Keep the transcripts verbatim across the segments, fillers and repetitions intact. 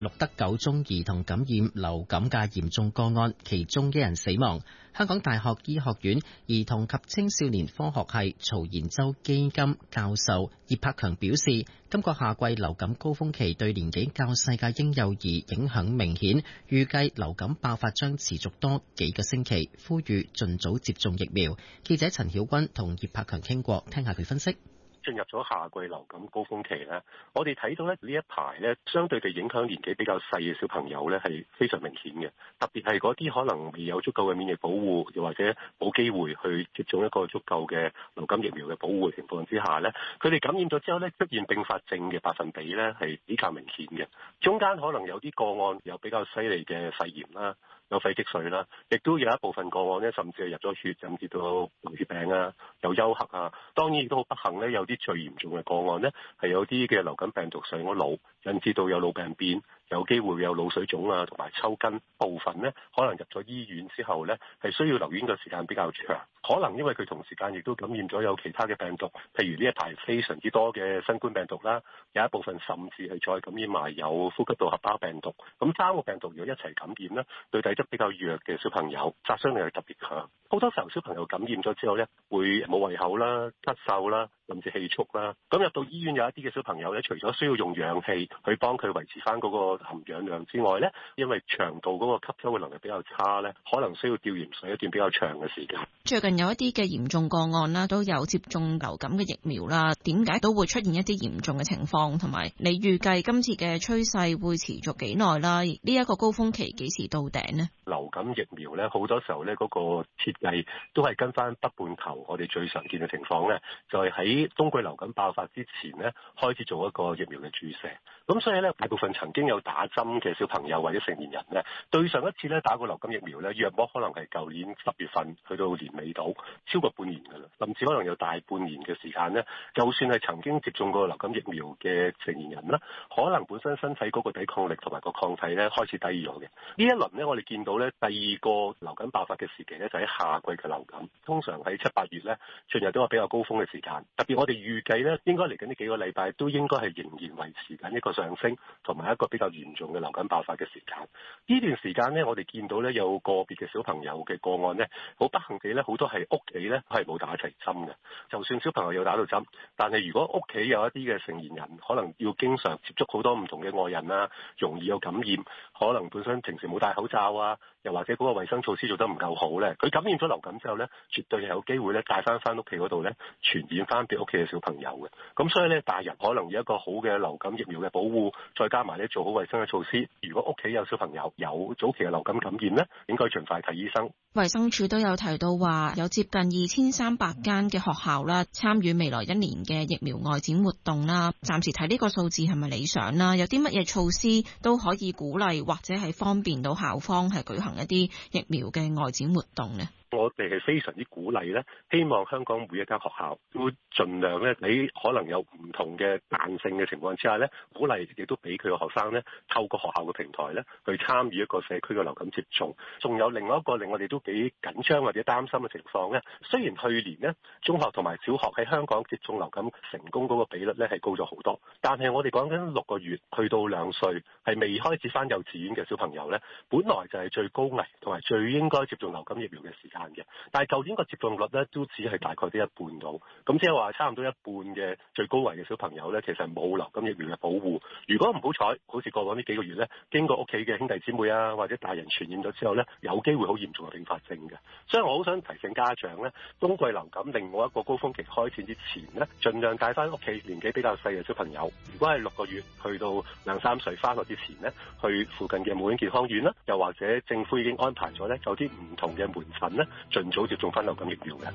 錄得九宗兒童感染流感嘅嚴重個案，其中一人死亡。香港大學醫學院兒童及青少年科學系曹延洲基金教授葉柏強表示，今個夏季流感高峰期對年紀較細嘅嬰幼兒影響明顯，預計流感爆發將持續多幾個星期，呼籲盡早接種疫苗。記者陳曉君同葉柏強傾過，聽下佢分析。 進入咗夏季流感高峰期咧，我哋睇到咧呢一排咧，相對地影響年紀比較細嘅小朋友咧係非常明顯嘅，特別係嗰啲可能未有足夠嘅免疫保護，又或者冇機會去接種一個足夠嘅流感疫苗嘅保護嘅情況之下咧，佢哋感染咗之後咧出現併發症嘅百分比咧係比較明顯嘅，中間可能有啲個案有比較犀利嘅肺炎啦。有肺積水啦，亦都有一部分個案咧，甚至係入咗血，甚至到流血病啊，有休克啊。當然亦都好不幸咧，有啲最嚴重嘅個案咧，係有啲嘅流感病毒上咗腦，引致到有腦病變，有機會有腦水腫啊，同埋抽筋。部分咧可能入咗醫院之後咧，係需要留院嘅時間比較長。可能因為佢同時間亦都感染咗有其他嘅病毒，譬如呢一排非常之多嘅新冠病毒啦，有一部分甚至係再感染埋有呼吸道合胞病毒。咁三個病毒如果一齊感染咧，對體質比較弱嘅小朋友殺傷力係特別強。好多時候小朋友感染咗之後咧，會冇胃口啦、咳嗽啦，甚至氣促啦。咁入到醫院有一啲嘅小朋友咧，除咗需要用氧氣去幫佢維持翻嗰個含氧量之外咧，因為腸道嗰個吸收嘅能力比較差咧，可能需要吊鹽水一段比較長嘅時間。 最近有一啲嘅嚴重個案啦，都有接種流感嘅疫苗啦，點解都會出現一啲嚴重嘅情況？同埋你預計今次嘅趨勢會持續幾耐啦？呢一個高峰期幾時到頂呢？ 流感疫苗咧，好多時候咧嗰個設計都係跟翻北半球，我哋最常見嘅情況咧，就係喺冬季流感爆發之前咧，開始做一個疫苗嘅注射。咁所以咧，大部分曾經有打針嘅小朋友或者成年人咧，對上一次咧打過流感疫苗咧，約莫可能係舊年十月份去到年尾度，超過半年㗎啦，甚至可能有大半年嘅時間咧。就算係曾經接種過流感疫苗嘅成年人啦，可能本身身體嗰個抵抗力同埋個抗體咧開始低咗嘅。呢一輪咧，我哋見到咧第二個流感爆發嘅時期咧，就喺夏季嘅流感，通常喺七八月咧進入到個比較高峰嘅時間。特別我哋預計咧，應該嚟緊呢幾個禮拜都應該係仍然維持緊一個上升，同埋一個比較嚴重嘅流感爆發嘅時間。呢段時間咧，我哋見到咧有個別嘅小朋友嘅個案咧，好不幸地咧，好多係屋企咧係冇打齊針嘅。就算小朋友有打到針，但係如果屋企有一啲嘅成年人，可能要經常接觸好多唔同嘅外人啊，容易有感染，可能本身平時冇戴口罩啊，又或者嗰個衛生措施做得唔夠好咧，佢感染咗流感之後咧，絕對係有機會咧帶翻翻屋企嗰度咧，傳染翻俾屋企嘅小朋友嘅。咁所以咧，大人可能有一個好嘅流感疫苗嘅保護，再加埋咧做好衛生嘅措施。如果屋企有小朋友有早期嘅流感感染咧，應該盡快睇醫生。 衛生署都有提到話，有接近二千三百間嘅學校啦，參與未來一年嘅疫苗外展活動啦。暫時睇呢個數字係咪理想啦？有啲乜嘢措施都可以鼓勵或者係方便到校方係舉行一啲疫苗嘅外展活動呢？ 我哋係非常之鼓勵咧，希望香港每一間學校都盡量咧，喺可能有唔同嘅彈性嘅情況之下咧，鼓勵亦都俾佢個學生咧，透過學校嘅平台咧，去參與一個社區嘅流感接種。仲有另外一個令我哋都幾緊張或者擔心嘅情況咧，雖然去年呢，中學同埋小學喺香港接種流感成功嗰個比率咧係高咗好多，但係我哋講緊六個月去到兩歲係未開始返幼稚園嘅小朋友咧，本來就係最高危同埋最應該接種流感疫苗嘅時間嘅，但係舊年個接種率咧都只係大概得一半到，咁即係話差唔多一半嘅最高危嘅小朋友咧，其實冇流感疫苗嘅保護。如果唔好彩，好似過往呢幾個月咧，經過屋企嘅兄弟姊妹啊或者大人傳染咗之後咧，有機會好嚴重嘅併發症嘅。所以我好想提醒家長咧，冬季流感另外一個高峰期開始之前咧，盡量帶翻屋企年紀比較細嘅小朋友，如果係六個月去到兩三歲翻學之前咧，去附近嘅母嬰健康院啦，又或者政府已經安排咗咧，有啲唔同嘅門診咧，盡早接種翻流感疫苗嘅。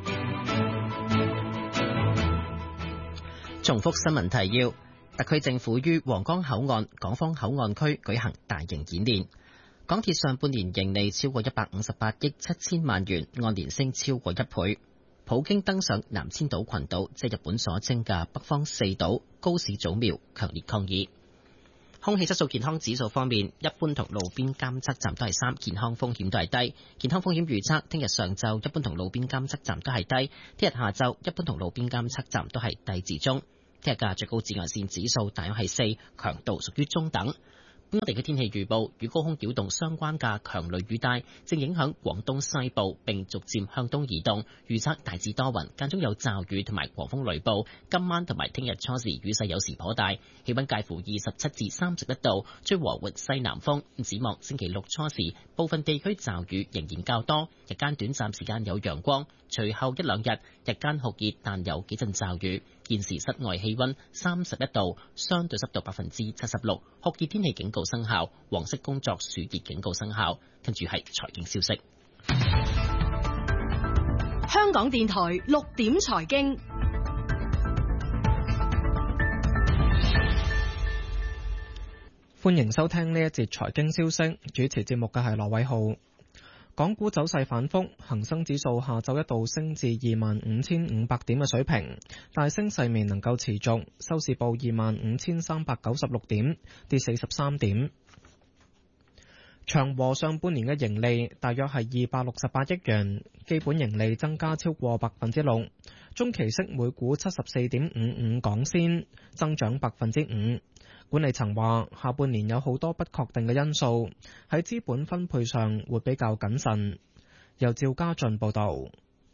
重複新聞提要：特區政府於皇崗口岸港方口岸區舉行大型演練。港鐵上半年盈利超過一百五十八億七千萬元，按年升超過一倍。普京登上南千島群島，即日本所稱嘅北方四島，高市早苗強烈抗議。空氣質素健康指數方面，一般同路邊監測站都係三，健康風險都係低。健康風險預測，聽日上晝一般同路邊監測站都係低，聽日下晝一般同路邊監測站都係低至中。聽日嘅最高紫外線指數大約係四，強度屬於中等。 本港地區天氣預報，與高空擾動相關嘅強雷雨帶正影響廣東西部，並逐漸向東移動。預測大致多雲，間中有驟雨同埋狂風雷暴。今晚同埋聽日初時雨勢有時頗大，氣溫介乎二十七至三十一度，吹和緩西南風。展望星期六初時，部分地區驟雨仍然較多，日間短暫時間有陽光。隨後一兩日日間酷熱，但有幾陣驟雨。現時室外氣溫三十一度，相對濕度百分之七十六，酷熱天氣警告生效，黃色工作暑熱警告生效。跟住係財經消息。 香港電台六點財經， 歡迎收聽呢一節財經消息。主持節目嘅係羅偉浩。港股走勢反覆，恒生指數下晝一度升至二萬五千五百點嘅水平，但升勢未能夠持續，收市報二萬五千三百九十六點，跌四十三點。長和上半年嘅盈利大約係二百六十八億元，基本盈利增加超過百分之六，中期息每股七十四點五五港仙，增長百分之五。管理層話，下半年有好多不確定嘅因素，喺資本分配上會比較謹慎。由趙家俊報導。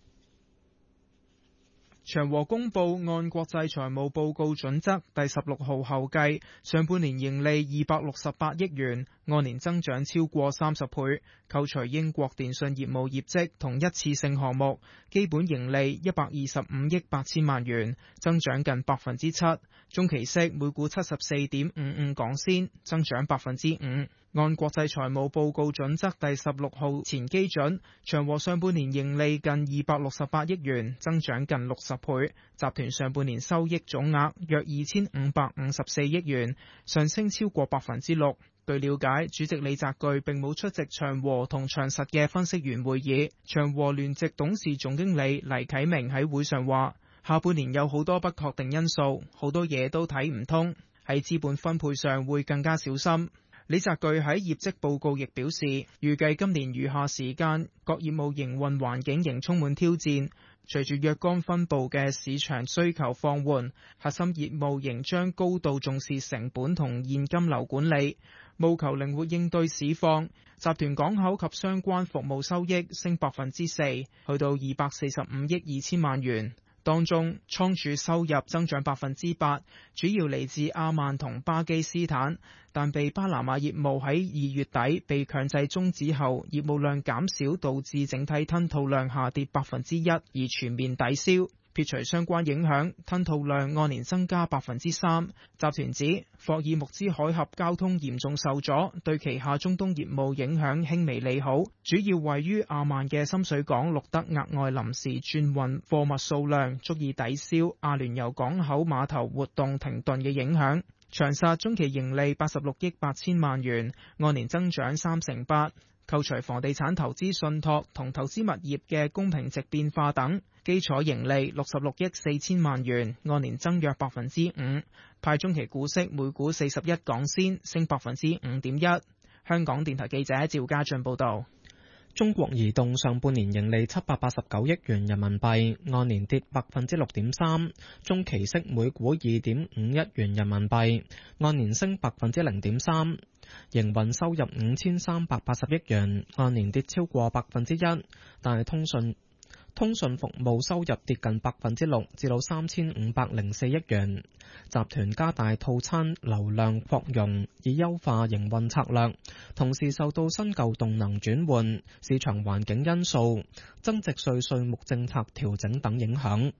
長和公佈按國際財務報告準則第十六號後計，上半年盈利二百六十八億元，按年增長超過三十倍。扣除英國電訊業務業績同一次性項目，基本盈利一百二十五億八千萬元，增長近百分之七。中期息每股七十四點五五港仙，增長百分之五。按國際財務報告準則第十六號前基準，長和上半年盈利近二百六十八億元，增長近六十倍。集團上半年收益總額約二千五百五十四億元，上升超過百分之六。據了解，主席李澤鉅並冇出席長和同長實嘅分析員會議。長和聯席董事總經理黎啟明喺會上話，下半年有好多不確定因素，好多嘢都睇唔通，喺資本分配上會更加小心。李澤鉅喺業績報告亦表示，預計今年餘下時間各業務營運環境仍充滿挑戰，隨住若干分部嘅市場需求放緩，核心業務仍將高度重視成本同現金流管理，務求靈活應對市況。集團港口及相關服務收益升百分之四，去到二百四十五億二千萬元。當中倉儲收入增長百分之八，主要嚟自阿曼同巴基斯坦，但被巴拿馬業務喺二月底被強制終止後，業務量減少，導致整體吞吐量下跌百分之一，而全面抵消。撇除相關影響，吞吐量按年增加百分之三。集團指霍爾木茲海峽交通嚴重受阻，對旗下中東業務影響輕微利好。主要位於阿曼嘅深水港錄得額外臨時轉運貨物數量，足以抵消阿聯酋港口碼頭活動停頓嘅影響。長實中期盈利八十六億八千萬元，按年增長三成八。扣除房地產投資信託同投資物業嘅公平值變化等，基礎盈利六十六億四千萬元，按年增約百分之五。派中期股息每股四十一港仙，升百分之五點一。香港電台記者趙家俊報道。 中國移動上半年盈利七百八十九億元人民幣，按年跌百分之六點三，中期息每股二點五一元人民幣，按年升百分之零點三。營運收入五千三百八十億元，按年跌超過百分之一，但係通訊通訊服務收入跌近百分之六，至到三千五百零四億元。集團加大套餐流量擴容，以優化營運策略，同時受到新舊動能轉換、市場環境因素、增值稅稅目政策調整等影響。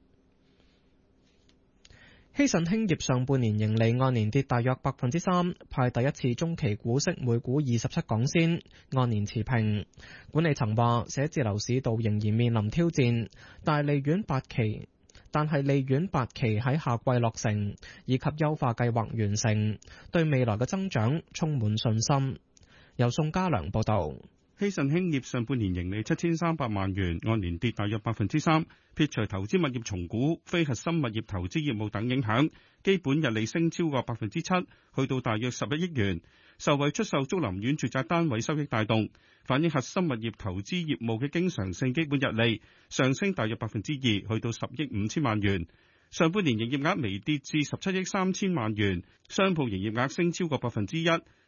希慎興業上半年盈利按年跌大約百分之三，派第一次中期股息每股二十七港仙，按年持平。管理層話，寫字樓市道仍然面臨挑戰，但係利苑八期，但係利苑八期喺夏季落成，以及優化計劃完成，對未來嘅增長充滿信心。由宋家良報道。 希慎興業上半年盈利七千三百萬元，按年跌大約百分之三，撇除投資物業重估、非核心物業投資業務等影響，基本日利升超過百分之七，去到大約十一億元，受惠出售竹林苑住宅單位收益帶動，反映核心物業投資業務嘅經常性基本日利上升大約百分之二，去到十億五千萬元。上半年營業額微跌至十七億三千萬元，商鋪營業額升超過百分之一。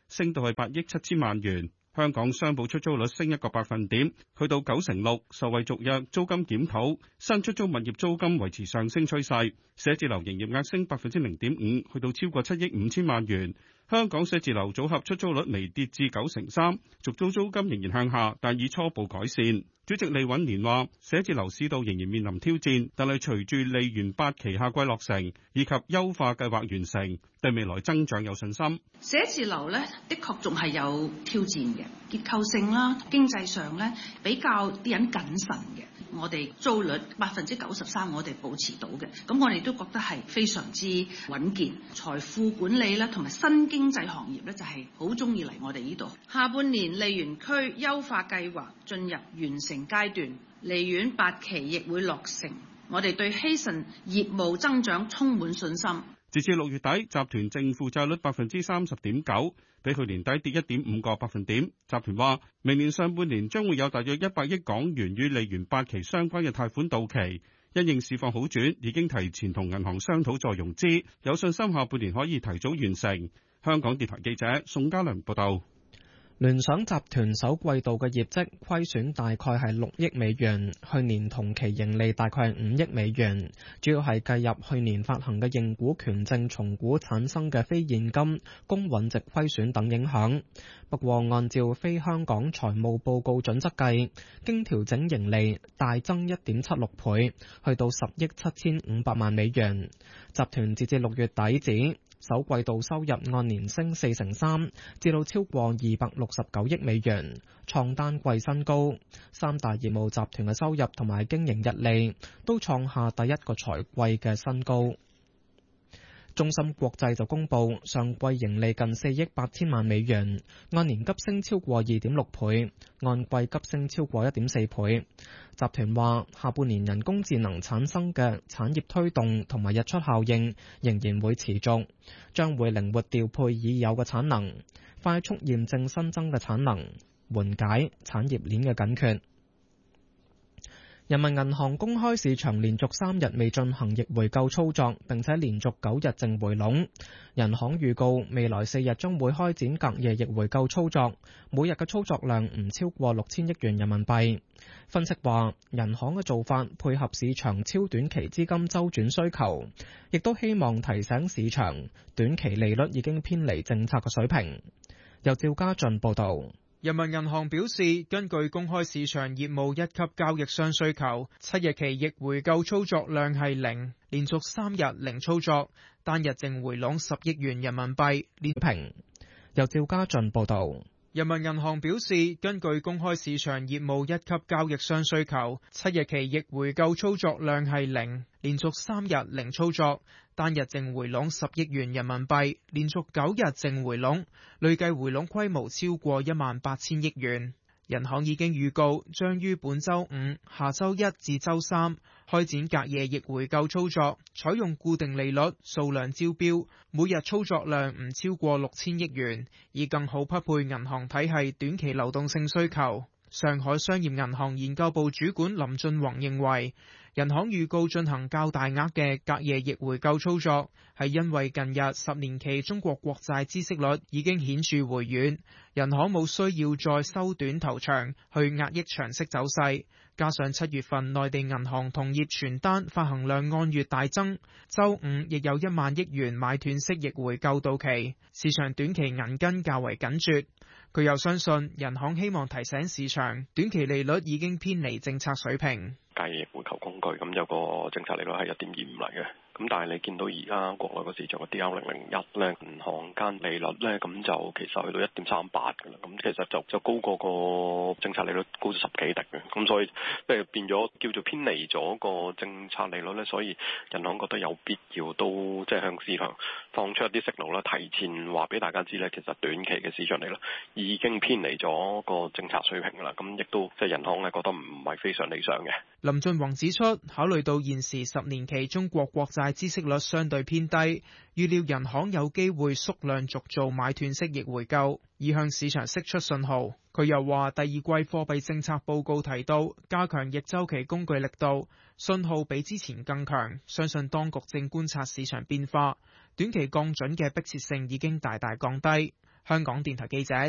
升到去八億七千萬元。香港商鋪出租率升一個百分點，去到九成六，受惠續約、租金檢討，新出租物業租金維持上升趨勢。寫字樓營業額升百分之零點五，去到超過七億五千萬元。香港寫字樓組合出租率微跌至九成三，續租租金仍然向下，但已初步改善。主席李允年話：寫字樓市道仍然面臨挑戰，但係隨住利園八期夏季落成以及優化計劃完成，對未來增長有信心。 寫字樓咧，的確仲係有挑戰嘅，結構性啦、經濟上咧比較啲人謹慎嘅。我哋租率百分之九十三，我哋保持到嘅，咁我哋都覺得係非常之穩健。財富管理咧，同埋新經濟行業咧，就係好中意嚟我哋呢度。下半年利園區優化計劃進入完成階段，利園八期亦會落成。我哋對希慎業務增長充滿信心。 截至六月底，集團淨負債率百分之三十點九，比去年底跌一點五個百分點。集團話，明年上半年將會有大約一百億港元與利園八期相關嘅貸款到期，因應市況好轉，已經提前同銀行商討再融資，有信心下半年可以提早完成。香港電台記者宋家良報道。 聯想集團首季度嘅業績虧損大概係六億美元，去年同期盈利大概係五億美元，主要係計入去年發行嘅認股權證重估產生嘅非現金公允值虧損等影響。不過按照非香港財務報告準則計，經調整盈利大增一點七六倍，去到十億七千五百萬美元。集團截至六月底止，首季度收入按年升四成三，至到超過二百六十九億美元，創單季新高。三大業務集團嘅收入同埋經營溢利都創下第一個財季嘅新高。中芯國際就公布上季盈利近四億八千萬美元，按年急升超過二點六倍，按季急升超過一點四倍。集團話下半年人工智能產生嘅產業推動同埋溢出效應仍然會持續，將會靈活調配已有嘅產能，快速驗證新增嘅產能，緩解產業鏈嘅緊缺。人民銀行公開市場連續三日未進行逆回購操作，並且連續九日淨回籠。人行預告未來四日將會開展隔夜逆回購操作，每日嘅操作量唔超過六千億元人民幣。分析話，人行嘅做法配合市場超短期資金周轉需求，亦都希望提醒市場短期利率已經偏離政策嘅水平。由趙家俊報導。 人民銀行表示，根據公開市場業務一級交易商需求，七日期逆回購操作量係零，連續三日零操作，單日淨回籠十億元人民幣，連平。由趙家俊報導。人民銀行表示，根據公開市場業務一級交易商需求，七日期逆回購操作量係零，連續三日零操作，單日淨回籠十億元人民幣，連續九日淨回籠，累計回籠規模超過一萬八千億元。人行已經預告，將於本週五、下週一至週三開展隔夜逆回購操作，採用固定利率、數量招標，每日操作量唔超過六千億元，以更好匹配銀行體系短期流動性需求。上海商業銀行研究部主管林俊宏認為，人行預告進行較大額嘅隔夜逆回購操作，係因為近日十年期中國國債孳息率已經顯著回軟，人行冇需要再收短投長去壓抑長息走勢。加上七月份內地銀行同業存單發行量按月大增，週五亦有一萬億元買斷式逆回購到期，市場短期銀根較為緊絀。佢又相信人行希望提醒市場，短期利率已經偏離政策水平。 隔夜逆回購工具咁有個政策利率係一點二五嚟嘅。咁但係你見到而家國內個市場嘅 D R 零零一咧，銀行間利率咧，咁就其實去到一點三八㗎啦。咁其實就就高過個政策利率高咗十幾滴嘅。咁所以即係變咗叫做偏離咗個政策利率咧，所以銀行覺得有必要都即係向市場放出一啲息路啦，提前話俾大家知咧，其實短期嘅市場利率已經偏離咗個政策水平㗎啦。咁亦都即係銀行咧覺得唔係非常理想嘅。 林俊宏指出，考慮到現時十年期中國國債孳息率相對偏低，預料人行有機會縮量續做買斷式逆回購，以向市場釋出信號。佢又話，第二季貨幣政策報告提到加強逆周期工具力度，信號比之前更強，相信當局正觀察市場變化，短期降準嘅迫切性已經大大降低。 香港電台記者